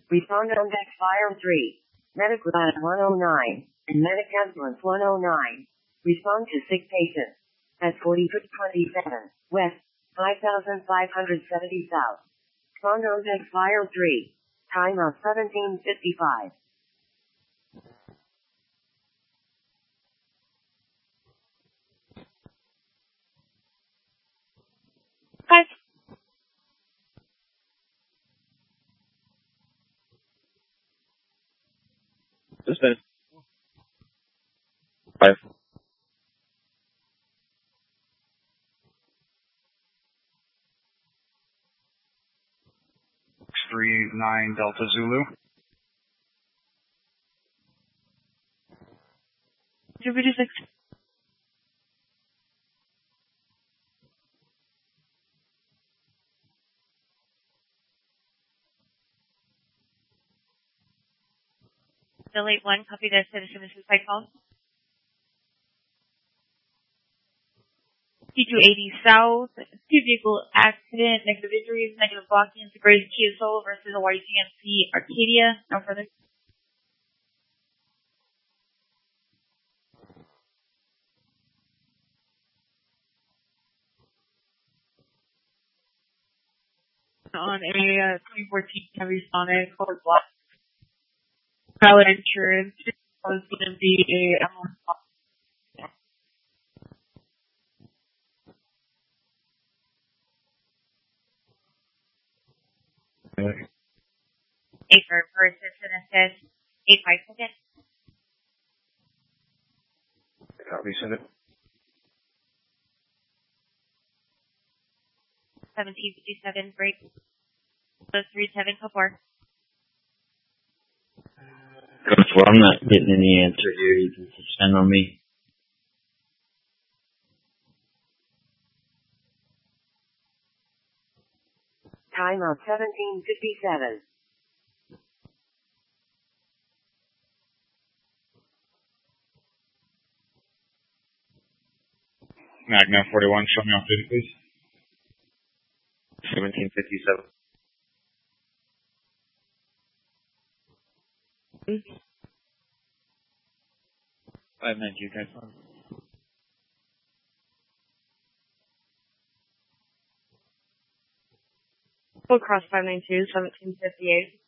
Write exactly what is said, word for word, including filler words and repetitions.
Respond on deck Fire three. Medical at one oh nine. And Medic Ambulance one oh nine. Respond to sick patient. At forty-two twenty-seven. West. five thousand five hundred seventy South. Respond on deck Fire three. Time of seventeen fifty-five. Guys. Just finish. Five. three nine Delta Zulu. two fifty-six. Delete one, copy the citizen suicide call. T two eighty South, two vehicle accident, negative injuries, negative blocking, Grace Kia Soul versus a Y G M C Arcadia. No further. On a uh, twenty fourteen Chevy Sonic, colored black. Valid insurance was going to be a M one. Eight for versus and assist. Eight five second. Copy, send it. Seventeen fifty seven break. Three seven four four. Coach, well, I'm not getting any answer here. You can suspend on me. Time of seventeen fifty-seven. Magna forty-one, show me off duty, please. seventeen fifty-seven. Five nine two, guys. Full cross five nine two, seventeen fifty-eight.